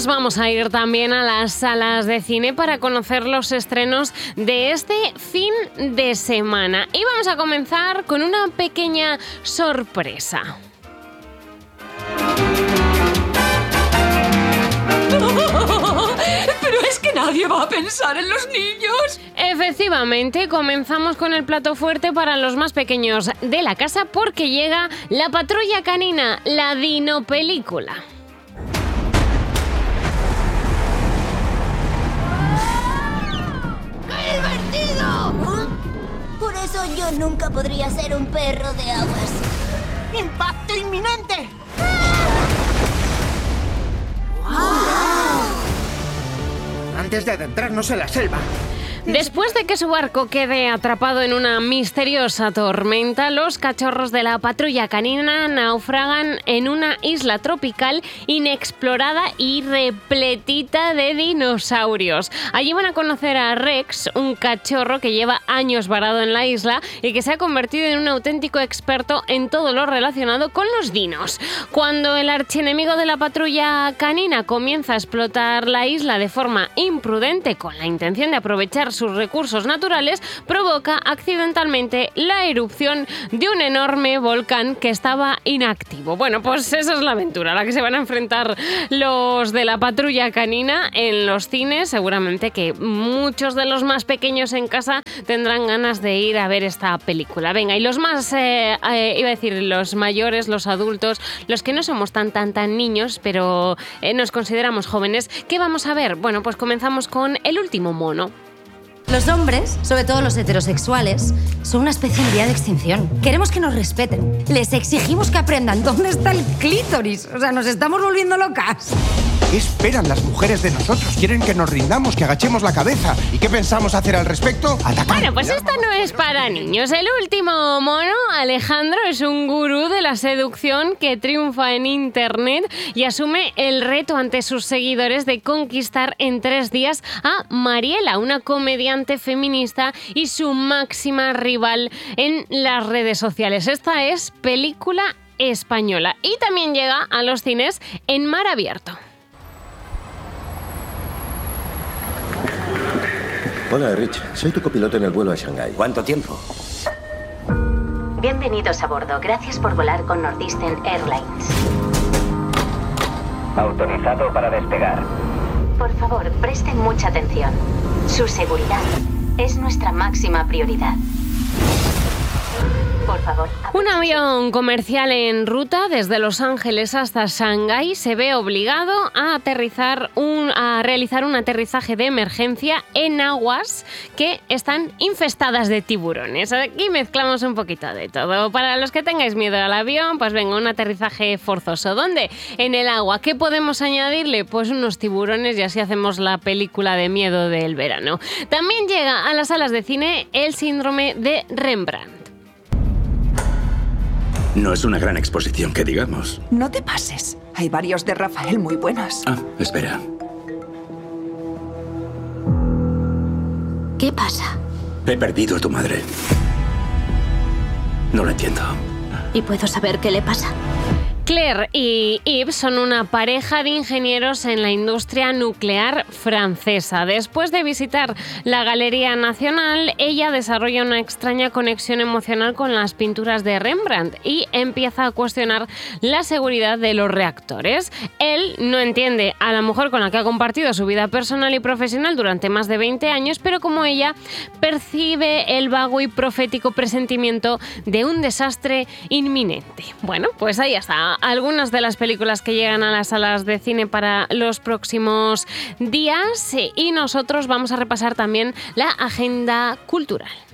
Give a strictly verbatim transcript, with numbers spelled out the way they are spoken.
vamos a ir también a las salas de cine para conocer los estrenos de este fin de semana. Y vamos a comenzar con una pequeña sorpresa. Pero es que nadie va a pensar en los niños. Efectivamente, comenzamos con el plato fuerte para los más pequeños de la casa porque llega La Patrulla Canina, la Dino Película. ¡Qué divertido! Por eso yo nunca podría ser un perro de aguas. ¡Impacto inminente! Antes de adentrarnos en la selva. Después de que su barco quede atrapado en una misteriosa tormenta, los cachorros de la patrulla canina naufragan en una isla tropical inexplorada y repletita de dinosaurios. Allí van a conocer a Rex, un cachorro que lleva años varado en la isla y que se ha convertido en un auténtico experto en todo lo relacionado con los dinos. Cuando el archienemigo de la patrulla canina comienza a explotar la isla de forma imprudente con la intención de aprovechar sus recursos naturales, provoca accidentalmente la erupción de un enorme volcán que estaba inactivo. Bueno, pues esa es la aventura a la que se van a enfrentar los de la patrulla canina en los cines. Seguramente que muchos de los más pequeños en casa tendrán ganas de ir a ver esta película. Venga, y los más, eh, eh, iba a decir, los mayores, los adultos, los que no somos tan, tan, tan niños, pero eh, nos consideramos jóvenes, ¿qué vamos a ver? Bueno, pues comenzamos con El último mono. Los hombres, sobre todo los heterosexuales, son una especie en vía de extinción. Queremos que nos respeten. Les exigimos que aprendan dónde está el clítoris. O sea, nos estamos volviendo locas. ¿Qué esperan las mujeres de nosotros? Quieren que nos rindamos, que agachemos la cabeza. ¿Y qué pensamos hacer al respecto? Atacar. Bueno, pues esta no es para niños. El último mono, Alejandro, es un gurú de la seducción que triunfa en internet y asume el reto ante sus seguidores de conquistar en tres días a Mariela, una comediante feminista y su máxima rival en las redes sociales. Esta es película española y también llega a los cines en mar abierto. Hola, Rich. Soy tu copiloto en el vuelo a Shanghái. ¿Cuánto tiempo? Bienvenidos a bordo. Gracias por volar con Northeastern Airlines. Autorizado para despegar. Por favor, presten mucha atención. Su seguridad es nuestra máxima prioridad. Por favor. Un avión comercial en ruta desde Los Ángeles hasta Shanghái se ve obligado a aterrizar un, a realizar un aterrizaje de emergencia en aguas que están infestadas de tiburones. Aquí mezclamos un poquito de todo. Para los que tengáis miedo al avión, pues venga, un aterrizaje forzoso. ¿Dónde? En el agua. ¿Qué podemos añadirle? Pues unos tiburones y así hacemos la película de miedo del verano. También llega a las salas de cine El síndrome de Rembrandt. No es una gran exposición, que digamos. No te pases. Hay varios de Rafael muy buenos. Ah, espera. ¿Qué pasa? He perdido a tu madre. No lo entiendo. ¿Y puedo saber qué le pasa? Claire y Yves son una pareja de ingenieros en la industria nuclear francesa. Después de visitar la Galería Nacional, ella desarrolla una extraña conexión emocional con las pinturas de Rembrandt y empieza a cuestionar la seguridad de los reactores. Él no entiende a la mujer con la que ha compartido su vida personal y profesional durante más de veinte años, pero como ella, percibe el vago y profético presentimiento de un desastre inminente. Bueno, pues ahí está. Algunas de las películas que llegan a las salas de cine para los próximos días y nosotros vamos a repasar también la agenda cultural.